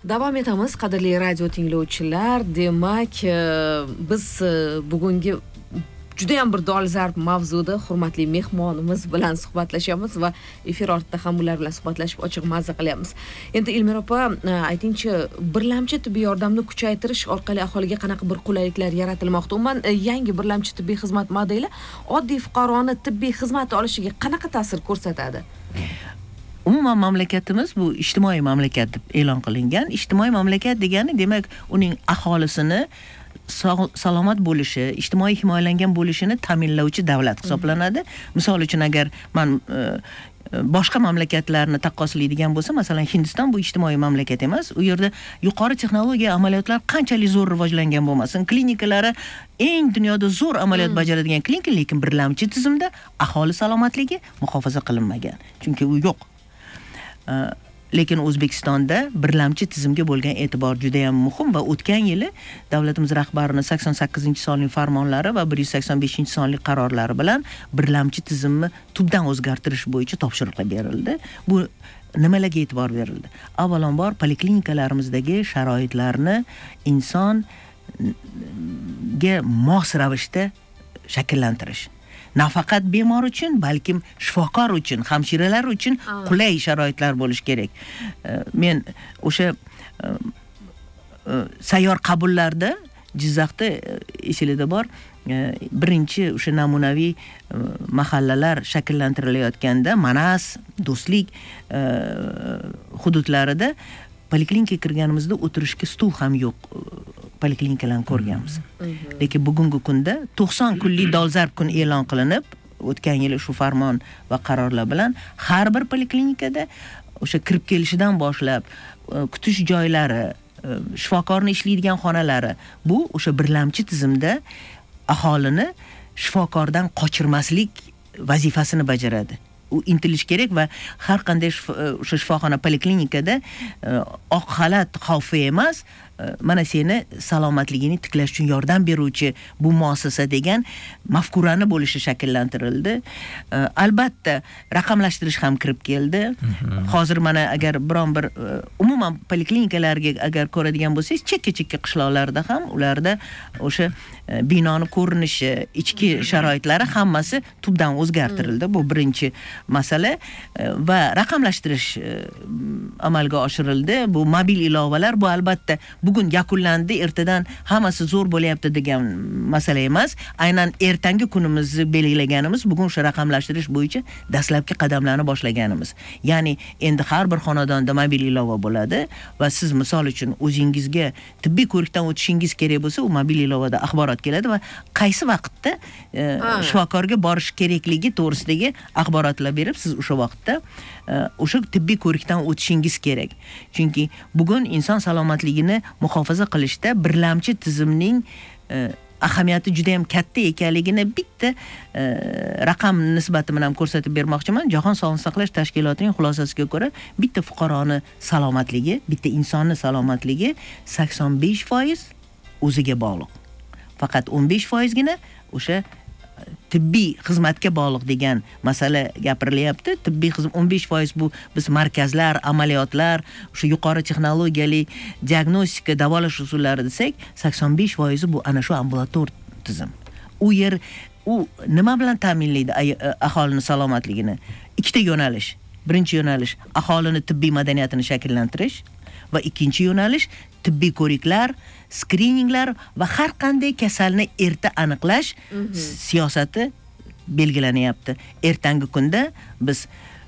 Davom etamiz, qadrli radio tinglovchilar. Demak, biz bugungi juda ham bir dolzarb mavzuda hurmatli mehmonimiz bilan suhbatlashyapmiz va efir ortida ham ular bilan suhbatlashib ochiq mazza qilyapmiz. Endi Ilmira opa, aytingchi, birlamchi tibbiy yordamni kuchaytirish orqali aholiga qanaqa bir qulayliklar yaratilmoqda? Umuman yangi birlamchi tibbiy xizmat modeli oddiy fuqaroni tibbiy xizmat olishiga qanaqa ta'sir ko'rsatadi? Umuman mamlakatimiz bu ijtimoiy mamlakat deb e'lon qilingan. Ijtimoiy mamlakat degani demak uning aholisini salomat bo'lishi, ijtimoiy himoyalangan bo'lishini ta'minlovchi davlat hisoblanadi. Misol uchun agar men boshqa mamlakatlarni taqqoslaydigan bo'lsa, masalan Hindiston bu ijtimoiy mamlakat emas. U yerda yuqori texnologiya amaliyotlar qanchalik zo'r rivojlangan bo'lmasin, klinikalari eng dunyoda zo'r amaliyot bajaradigan klinika, lekin birlamchi tizimda aholi salomatligi muhofaza qilinmagan. Chunki u yo'q. Lekin O'zbekistonda birlamchi tizimga bo'lgan e'tibor juda ham muhim va o'tgan yili davlatimiz rahbarining 88-sonli farmonlari va 185-sonli qarorlari bilan birlamchi tizimni tubdan o'zgartirish bo'yicha topshiriqlar berildi. Bu nimalarga e'tibor berildi? Avvalambor poliklinikalarimizdagi sharoitlarni insonga mos ravishda shakllantirish. Nafaqat bemor uchun, balkim shifokor uchun, hamshiralar uchun qulay sharoitlar bo'lish kerak. Men o'sha sayyor qabullarda Jizzaxda esingizda bor, birinchi o'sha namunaviy mahallalar shakllantirilayotganda Manas, Do'stlik hududlarida poliklinikaga kirganimizda o'tirishga stul ham yo'q. Poliklinikalarni ko'rganmiz. Lekin bugungi kunda 90 kunlik dolzarb kun e'lon qilinib, o'tgan yil shu farmon va qarorlar bilan har bir poliklinikada o'sha kirib kelishidan boshlab kutish joylari, shifokorning ishlaydigan xonalari, bu o'sha birlamchi tizimda aholini shifokordan qochirmaslik vazifasini bajaradi. U intilish kerak va har qanday o'sha shifoxona poliklinikada oq xalat xavfi emas, mana seni salomatligini tiklash uchun yordam beruvchi bu muassasa degan mafkurani bo'lishi shakllantirildi. Albatta raqamlashtirish ham kirib keldi. Hozir mana agar biron bir umuman poliklinikalarga agar ko'radigan bo'lsangiz, chekka-chekka qishloqlarda ham ularda o'sha binoni ko'rinishi, ichki sharoitlari hammasi tubdan o'zgartirildi. Bu birinchi masala va raqamlashtirish amalga oshirildi. Bu mobil ilovalar, bu albatta bugun yakunlandi, ertadan hammasi zo'r bo'lyapti degan masala emas. Aynan ertangi kunimizni belgilaganimiz bugun o'sha raqamlashtirish bo'yicha dastlabki qadamlarni boshlaganimiz. Ya'ni endi har bir xonadonda mobil ilova bo'ladi va siz misol uchun o'zingizga tibbiy ko'rikdan o'tishingiz kerak bo'lsa, u mobil ilovada axborot keladi va qaysi vaqtda shifokorga borish kerakligi to'g'risidagi axborotlar berib, siz o'sha vaqtda o'sha tibbiy ko'rikdan o'tishingiz kerak. Chunki bugun inson salomatligini muhofaza qilishda birlamchi tizimning ahamiyati juda ham katta ekanligini bitta raqam nisbati bilan ko'rsatib bermoqchiman. Jahon Sog'liqni saqlash tashkilotining xulosasiga ko'ra, bitta fuqaroni salomatligi, bitta insonning salomatligi 85% o'ziga bog'liq. Faqat 15% gina o'sha tibbiy xizmatga bog'liq degan masala gapirilyapti. Tibbiy xizmat 15% bu biz markazlar, amaliyotlar, o'sha yuqori texnologiyali diagnostika, davolash usullari desak, 85% bu ana shu ambulator tizim. U yer nima bilan ta'minlaydi aholini salomatligini? Ikkita yo'nalish. Birinchi yo'nalish aholini tibbiy madaniyatini shakllantirish va ikkinchi yo'nalish tibbiy ko'riklar, skrininglar va har qanday kasalni erta aniqlash siyosati belgilanyapti. Ertangi kunda biz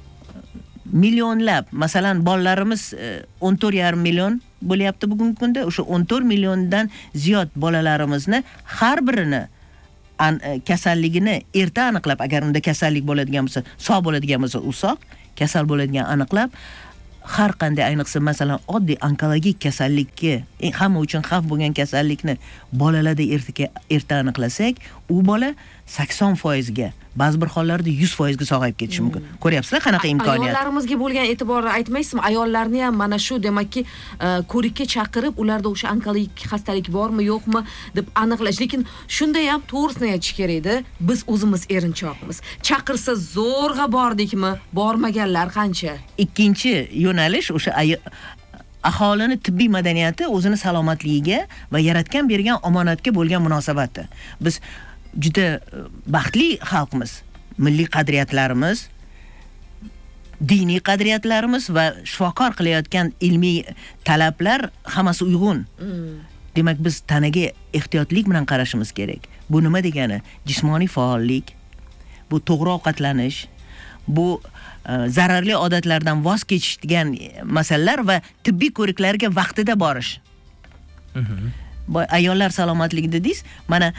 millionlab, masalan, bolalarimiz 14,5 million bo'lyapti bugungi kunda. O'sha 14 milliondan ziyod bolalarimizni har birini kasalligini erta aniqlab, agar unda kasallik bo'ladigan bo'lsa, sog' bo'ladigan bo'lsa, u sog', kasal bo'ladigan aniqlab, har qanday ayniqsa masalan oddiy onkologik kasallikka, hamma uchun xavf bo'lgan kasallikni bolalarda erta aniqlasak, u bola 80% ga, ba'zi bir hollarda 100% ga sog'ayib ketishi mumkin. Ko'ryapsizlar qanaqa imkoniyat. Ayollarimizga bo'lgan e'tiborni aytmaysizmi? Ayollarni ham mana shu demakki ko'rikka chaqirib, ularda o'sha onkologik xastalik bormi, yo'qmi deb aniqlash. Lekin shunda ham to'g'risini aytish kerak-da. Biz o'zimiz erinchoqmiz. Chaqirsa zo'rg'a bordikmi? Bormaganlar qancha? Ikkinchi yo'nalish o'sha aholini tibbiy madaniyati o'zini salomatligiga va yaratgan bergan omonatga bo'lgan munosabati. Biz juda baxtli xalqmiz. Milliy qadriyatlarimiz, diniy qadriyatlarimiz va shifokor qilayotgan ilmiy talablar hammasi uyg'un. Demak, biz tanaga ehtiyotlik bilan qarashimiz kerak. Bu nima degani? Jismoniy faollik, bu to'g'ri ovqatlanish, bu zararli odatlardan voz kechish degan masalalar va tibbiy ko'riklarga vaqtida borish. Ayollar salomatligi dedingiz, mana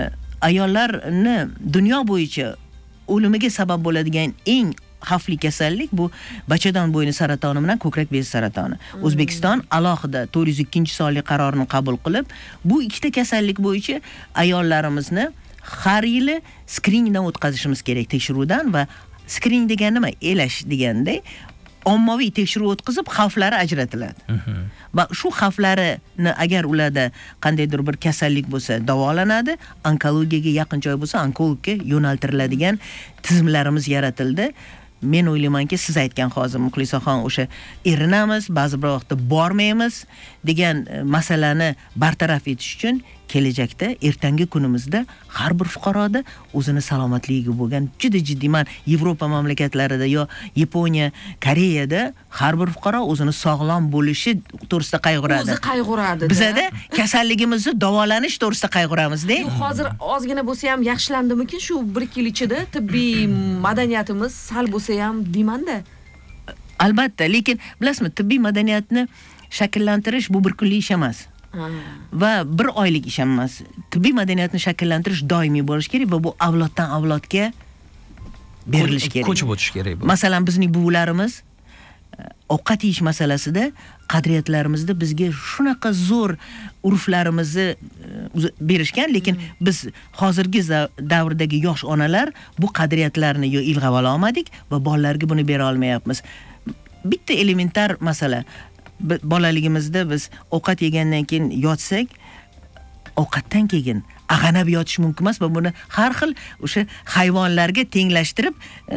ayollarni dunyo bo'yicha o'limiga sabab bo'ladigan eng xavfli kasallik bu bachadon bo'yni saratoni bilan ko'krak bezi saratoni. O'zbekiston alohida 402-sonli qarorini qabul qilib, bu ikkita kasallik bo'yicha ayollarimizni har yili skriningdan o'tkazishimiz kerak, tekshiruvdan. Va skrining degani nima? Elash deganda ommaviy tekshiruv o'tkazib xavflari ajratiladi. Va shu xavflarini agar ularda qandaydir bir kasallik bo'lsa davolanadi, onkologiyaga yaqin joy bo'lsa onkologga yo'naltiriladigan tizimlarimiz yaratildi. Men o'ylaymanki, siz aytgan hozir Muxlisaxon o'sha erinamiz, ba'zi bir vaqtda bormaymiz degan masalani bartaraf etish uchun kelajakda, ertangi kunimizda har bir fuqaroda o'zini salomatligiga bo'lgan juda jiddiy, man Yevropa mamlakatlarida yo Yaponiya, Koreyada har bir fuqaro o'zini sog'lom bo'lishi to'g'risida qayg'uradi. O'zi qayg'uradi. Bizada kasalligimizni davolanish to'g'risida qayg'uramiz-da. Hozir ozgina bo'lsa ham yaxshilandimikin shu 1-2 yil ichida tibbiy madaniyatimiz sal bo'lsa ham deymanda. Albatta, lekin bilasizmi, tibbiy madaniyatni shakllantirish bu bir kunlik ish emas. Va bir oylik ish emas. Tibbiy madaniyatni shakllantirish doimiy bo'lishi kerak va bu avloddan avlodga berilishi kerak. Ko'chib o'tish kerak bu. Masalan, bizning buvilarimiz ovqat yeyish masalasida qadriyatlarimizda bizga shunaqa zo'r urflarimizni berishgan, lekin biz hozirgi davrdagi yosh onalar bu qadriyatlarni yo ilg'ab ola olmadik va bolalarga buni bera olmayapmiz. Bitta elementar masala. Bolaligimizda biz ovqat yegandan keyin yotsak, ovqatdan keyin ag'anab yotish mumkin emas va buni har xil o'sha hayvonlarga tenglashtirib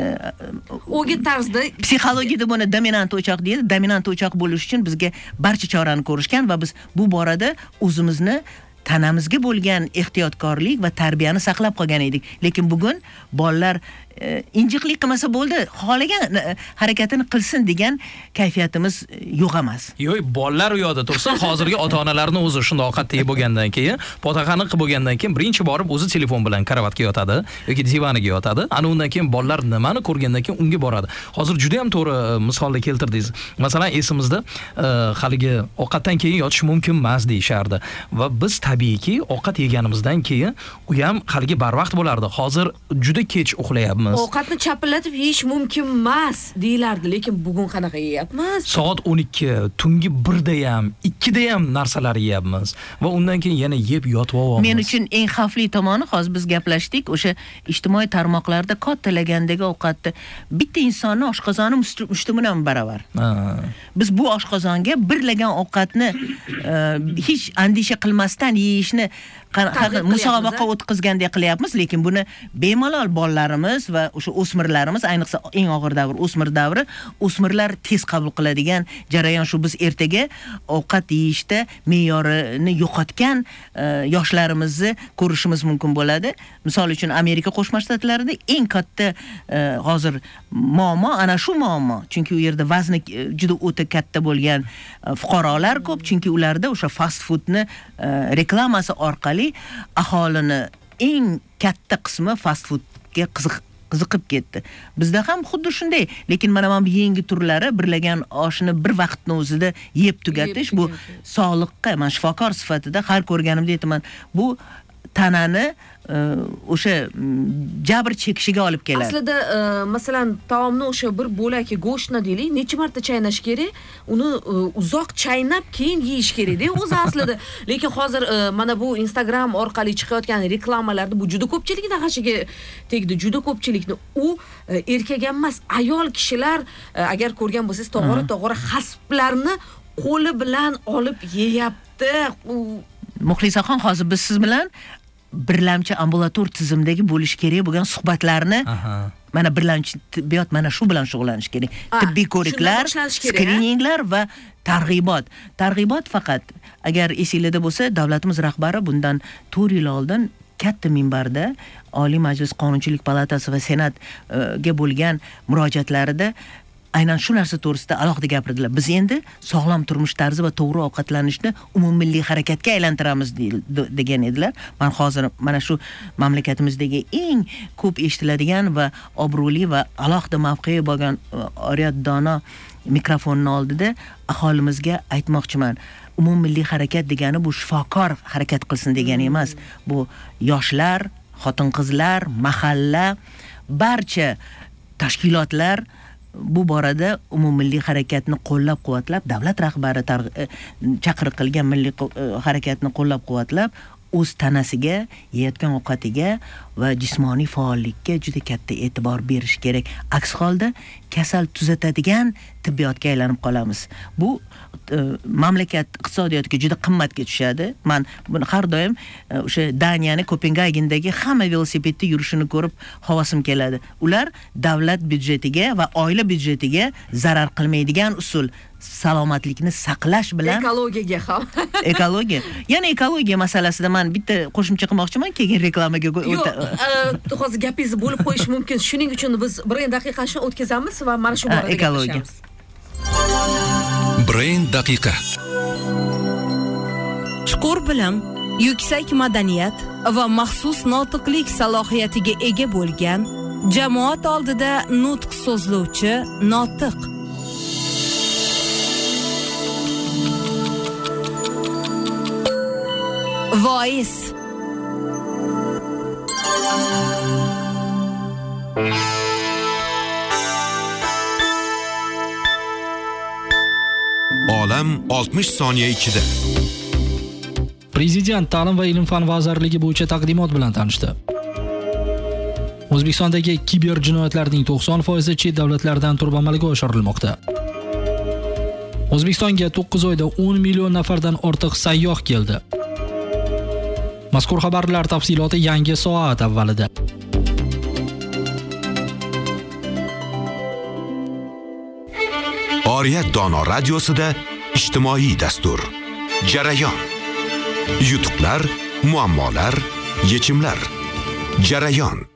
o'git tarzda psixologiyada buni dominant o'choq deydi. Dominant o'choq bo'lish uchun bizga barcha chorani ko'rishgan va biz bu borada o'zimizni tanamizga bo'lgan ehtiyotkorlik va tarbiyani saqlab qolgan edik. Lekin bugun bolalar injiqlik qilmasa bo'ldi, xohlagan harakatini qilsin degan kayfiyatimiz yo'q emas. Yo'q, bolalar u yoqda tursin, hozirgi ota-onalarning o'zi shunday ovqat yeb bo'lgandan keyin, potaqani qilib bo'lgandan keyin birinchi borib o'zi telefon bilan karavotga yotadi yoki divaniga yotadi. Ana undan keyin bolalar nimani ko'rgandan keyin unga boradi. Hozir juda ham to'g'ri misolni keltirdingiz. Masalan, esimizda haligi ovqatdan keyin yotish mumkin emas deyishardi va biz tabiiyki ovqat yeganimizdan keyin u ham haligi barvaqt bo'lardi. Hozir juda kech uxlayapmiz. Ovqatni chapillatib yeyish mumkin emas deyilardi, lekin bugun qanaqa yeyapmiz? Soat 12, tungi 1 da ham, 2 da ham narsalar yeyapmiz va undan keyin yana yeb yotib olamiz. Men uchun eng xavfli tomoni, hozir biz gaplashdik, o'sha ijtimoiy tarmoqlarda kattalagandagi ovqatni bitta insonning oshqozoni mushti bilan baravar. Biz bu oshqozonga birlagan ovqatni hech andisha qilmasdan yeyishni musobaqa o'tkazgandek qilyapmiz, lekin buni bemalol bolalarimiz va o'sha o'smirlarimiz, ayniqsa eng og'ir davr o'smir davri, o'smirlar tez qabul qiladigan jarayon shu. Biz ertaga ovqat yeyishda me'yorini yo'qotgan yoshlarimizni ko'rishimiz mumkin bo'ladi. Misol uchun Amerika Qo'shma Shtatlarida eng katta hozir muammo ana shu muammo. Chunki u yerda vazni juda o'ta katta bo'lgan fuqarolar ko'p, chunki ularda o'sha fast foodni reklamasi orqali aholini eng katta qismi fast foodga qiziqib ketdi. Bizda ham xuddi shunday, lekin mana bu yangi turlari birlagan oshni bir vaqtning o'zida yeb tugatish, bu sog'liqqa, men shifokor sifatida har ko'rganimda aytaman, bu tanani o'sha jabr chekishiga olib keladi. Aslida masalan taomni o'sha bir bo'lak go'shtni deylik, necha marta chaynash kerak? Uni uzoq chaynab keyin yeyish kerak-da o'zi aslida. Lekin hozir mana bu Instagram orqali chiqayotgan reklamalarda bu juda ko'pchilikni g'ashiga tegdi. Juda ko'pchilikni u erkak emas, ayol kishilar agar ko'rgan bo'lsangiz, to'g'ri hasblarni qo'li bilan olib yeyapti. Muxlisaxon, hozir biz siz bilan birlamchi ambulator tizimdagi bo'lish kerak bo'lgan suhbatlarni mana birlamchi tibbiyot mana shu bilan shug'ullanish kerak. Tibbiy ko'riklar, skrininglar va targ'ibot. Targ'ibot faqat agar esingizda bo'lsa, davlatimiz rahbari bundan 4 yil oldin katta minbarda Oliy Majlis Qonunchilik palatasi va Senatga bo'lgan murojaatlarida aynan shu narsa to'g'risida alohida gapirdilar. Biz endi sog'lom turmush tarzi va to'g'ri ovqatlanishni umummilliy harakatga aylantiramiz degan edilar. Men hozir mana shu mamlakatimizdagi eng ko'p eshitiladigan va obro'li va alohida mavqei bo'lgan Oriyat Dono mikrofonni oldida aholimizga aytmoqchiman. Umummilliy harakat degani bu shifokor harakat qilsin degani emas. Bu yoshlar, xotin-qizlar, mahalla, barcha tashkilotlar bu borada umummilliy harakatni qo'llab-quvvatlab, davlat rahbari chaqiriq qilgan milliy harakatni qo'llab-quvvatlab, o'z tanasiga, yeyotgan ovqatiga va jismoniy faollikka juda katta e'tibor berish kerak. Aks holda kasal tuzatadigan tibbiyotga aylanib qolamiz. Bu mamlakat iqtisodiyotiga juda qimmatga tushadi. Men buni har doim o'sha Daniyani Kopengagendagi hamma velosipedda yurishini ko'rib havosim keladi. Ular davlat byudjetiga va oila byudjetiga zarar qilmaydigan usul salomatlikni saqlash bilan ekologiyaga ham. Ekologiya. Yana ekologiya masalasida men bitta qo'shimcha qilmoqchiman, keyin reklamaga hozir gapingizni bo'lib qo'yish mumkin. Shuning uchun biz 1 daqiqani o'tkazamiz va mana shu borada gaplashamiz. Brain daqiqa. Chuqur bilim, yuksak madaniyat va maxsus notiqlik salohiyatiga ega bo'lgan jamoat oldida nutq so'zlovchi notiq. Voice. Olam 60 soniya ichida. Prezident ta'lim va ilm-fan vazirligi bo'yicha taqdimot bilan tanishdi. O'zbekistondagi kiber jinoyatlarning 90% chet davlatlardan turib amalga oshirilmoqda. O'zbekistonga 9 oyda 10 million nafardan ortiq sayyoh keldi. Mazkur xabarlar tafsiloti yangi soat avvalida. Oriyat Dono radiosida ijtimoiy dastur. Jarayon. Yutuqlar, muammolar, yechimlar. Jarayon.